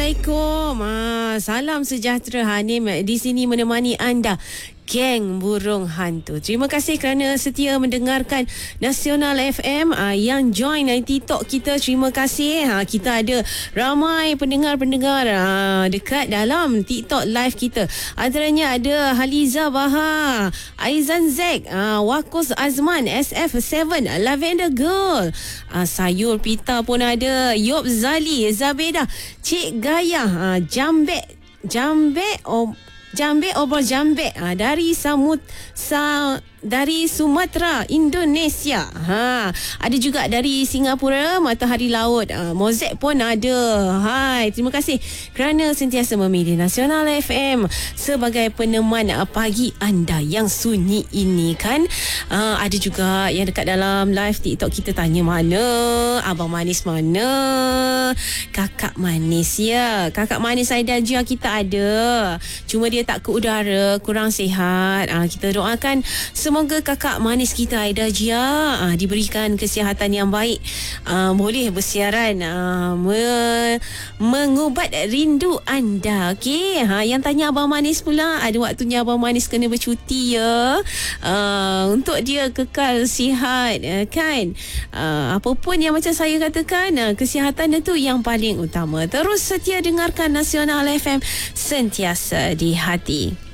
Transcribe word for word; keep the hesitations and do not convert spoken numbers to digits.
Assalamualaikum. Ah, salam sejahtera Hanim di sini menemani anda. Geng Burung Hantu. Terima kasih kerana setia mendengarkan Nasional F M uh, yang join uh, TikTok kita. Terima kasih. Uh, kita ada ramai pendengar-pendengar uh, dekat dalam TikTok live kita. Antaranya ada Haliza Baha, Aizan Zek, uh, Wakus Azman, S F tujuh, Lavender Girl, uh, Sayur Pita pun ada, Yop Zali, Zabeda, Cik Gaya, uh, Jambek, Jambek, oh, Jambek obrol Jambek ha, dari Samut sa, dari Sumatera, Indonesia. Ha, ada juga dari Singapura, Matahari Laut. Ha, Mozek pun ada. Hai, terima kasih kerana sentiasa memilih Nasional F M sebagai peneman pagi anda yang sunyi ini kan. Ha, ada juga yang dekat dalam live TikTok kita tanya mana Abang Manis mana? Kakak Manis ya. Kakak Manis Aida Jia kita ada. Cuma dia tak ke udara, kurang sihat. Ha, kita doakan semoga kakak manis kita Aida Jia ha, diberikan kesihatan yang baik. Ha, boleh bersiaran ha, me, mengubat rindu anda. Okey. Ha, yang tanya Abang Manis pula, ada waktunya Abang Manis kena bercuti ya. Ha, untuk dia kekal sihat kan. Ha, apa pun yang macam saya katakan, ha, kesihatan itu yang paling utama. Terus setia dengarkan Nasional F M sentiasa di hati.